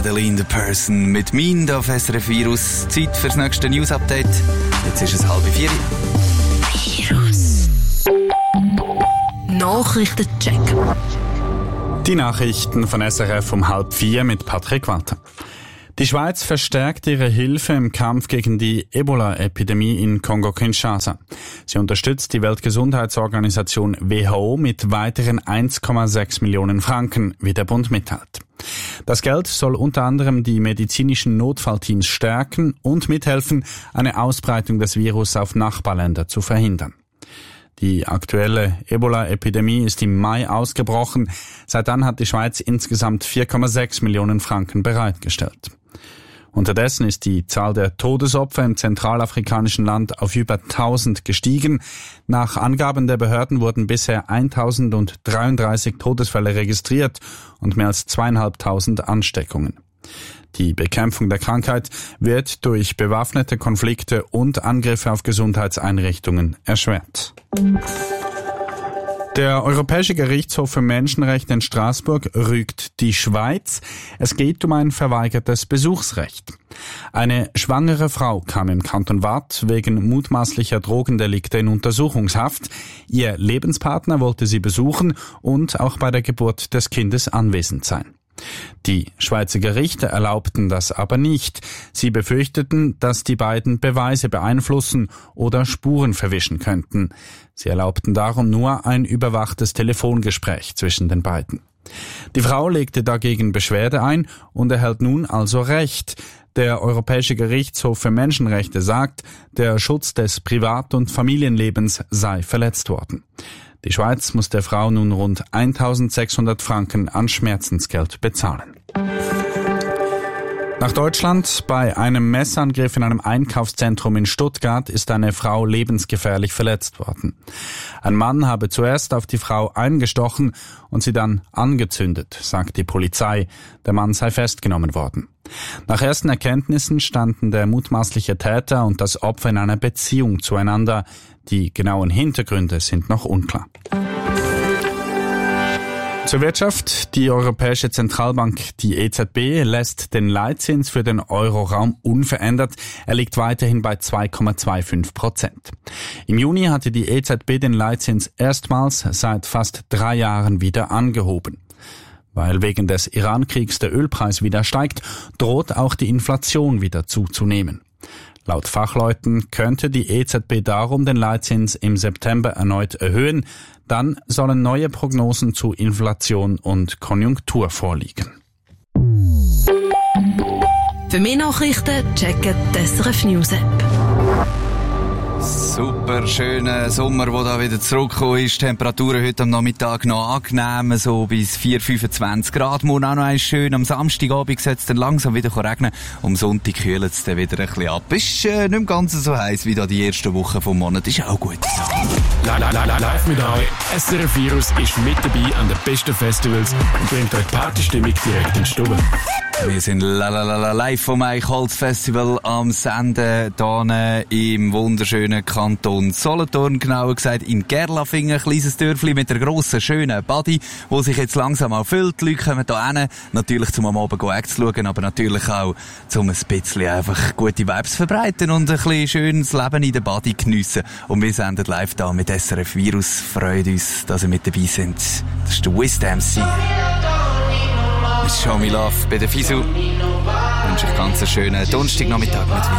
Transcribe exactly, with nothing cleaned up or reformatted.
Madeline the Person mit Mind auf S R F Virus. Zeit fürs nächste News-Update. Jetzt ist es halb vier. Virus. Nachrichtencheck. Die Nachrichten von S R F um halb vier mit Patrick Walter. Die Schweiz verstärkt ihre Hilfe im Kampf gegen die Ebola-Epidemie in Kongo-Kinshasa. Sie unterstützt die Weltgesundheitsorganisation W H O mit weiteren eins Komma sechs Millionen Franken, wie der Bund mitteilt. Das Geld soll unter anderem die medizinischen Notfallteams stärken und mithelfen, eine Ausbreitung des Virus auf Nachbarländer zu verhindern. Die aktuelle Ebola-Epidemie ist im Mai ausgebrochen. Seit dann hat die Schweiz insgesamt vier Komma sechs Millionen Franken bereitgestellt. Unterdessen ist die Zahl der Todesopfer im zentralafrikanischen Land auf über tausend gestiegen. Nach Angaben der Behörden wurden bisher eintausenddreiunddreißig Todesfälle registriert und mehr als zweieinhalbtausend Ansteckungen. Die Bekämpfung der Krankheit wird durch bewaffnete Konflikte und Angriffe auf Gesundheitseinrichtungen erschwert. Der Europäische Gerichtshof für Menschenrechte in Straßburg rügt die Schweiz. Es geht um ein verweigertes Besuchsrecht. Eine schwangere Frau kam im Kanton Waadt wegen mutmaßlicher Drogendelikte in Untersuchungshaft. Ihr Lebenspartner wollte sie besuchen und auch bei der Geburt des Kindes anwesend sein. Die Schweizer Gerichte erlaubten das aber nicht. Sie befürchteten, dass die beiden Beweise beeinflussen oder Spuren verwischen könnten. Sie erlaubten darum nur ein überwachtes Telefongespräch zwischen den beiden. Die Frau legte dagegen Beschwerde ein und erhält nun also Recht. Der Europäische Gerichtshof für Menschenrechte sagt, der Schutz des Privat- und Familienlebens sei verletzt worden. Die Schweiz muss der Frau nun rund eintausendsechshundert Franken an Schmerzensgeld bezahlen. Nach Deutschland. Bei einem Messerangriff in einem Einkaufszentrum in Stuttgart ist eine Frau lebensgefährlich verletzt worden. Ein Mann habe zuerst auf die Frau eingestochen und sie dann angezündet, sagt die Polizei. Der Mann sei festgenommen worden. Nach ersten Erkenntnissen standen der mutmaßliche Täter und das Opfer in einer Beziehung zueinander. Die genauen Hintergründe sind noch unklar. Zur Wirtschaft. Die Europäische Zentralbank, die E Z B, lässt den Leitzins für den Euroraum unverändert. Er liegt weiterhin bei zwei Komma fünfundzwanzig Prozent. Im Juni hatte die E Z B den Leitzins erstmals seit fast drei Jahren wieder angehoben. Weil wegen des Iran-Kriegs der Ölpreis wieder steigt, droht auch die Inflation wieder zuzunehmen. Laut Fachleuten könnte die E Z B darum den Leitzins im September erneut erhöhen. Dann sollen neue Prognosen zu Inflation und Konjunktur vorliegen. Für mehr Nachrichten checken die S R F News App. Super schöner Sommer, der da wieder zurückgekommen ist. Die Temperaturen heute am Nachmittag noch angenehm, so bis vier, fünfundzwanzig Grad. Morgen auch noch eins schön. Am Samstagabend soll es dann langsam wieder regnen. Am Sonntag kühlt es dann wieder ein bisschen ab. Ist äh, nicht mehr ganz so heiß wie da die ersten Wochen vom Monat. Ist auch gut. La, la, la, la, live mit euch. S R F Virus ist mit dabei an den besten Festivals und bringt euch Partystimmung direkt in die Stube. Wir sind la, la, la, la, live vom Eichholz Festival am Senden hier im wunderschönen Kanton Solothurn, genauer gesagt in Gerlafingen, ein kleines Dörfli mit einer grossen, schönen Body, wo sich jetzt langsam auch füllt. Die Leute kommen hier hin, natürlich zum am Abend Acts zu schauen, aber natürlich auch zum ein bisschen einfach gute Vibes verbreiten und ein bisschen schönes Leben in der Body geniessen. Und wir senden live da mit S R F Virus. Freut uns, dass ihr mit dabei sind. Das ist der Wisdom C. Show Me Love bei der Fisu. Ich wünsche euch ganz einen schönen Donnerstagnachmittag mit